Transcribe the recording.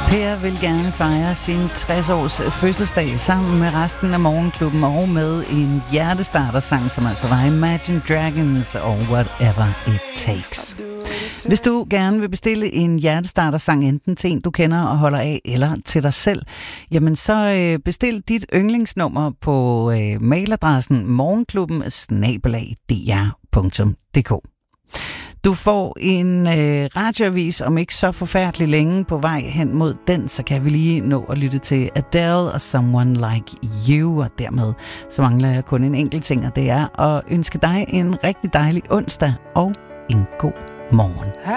Per vil gerne fejre sin 60-års fødselsdag sammen med resten af Morgenklubben og med en hjertestartersang, som altså var Imagine Dragons og Whatever It Takes. Hvis du gerne vil bestille en hjertestartersang, enten til en, du kender og holder af, eller til dig selv, jamen så bestil dit yndlingsnummer på mailadressen morgenklubben@dr.dk. Du får en radioavis om ikke så forfærdelig længe på vej hen mod den, så kan vi lige nå at lytte til Adele og Someone Like You, og dermed så mangler jeg kun en enkelt ting, og det er at ønske dig en rigtig dejlig onsdag og en god morgen.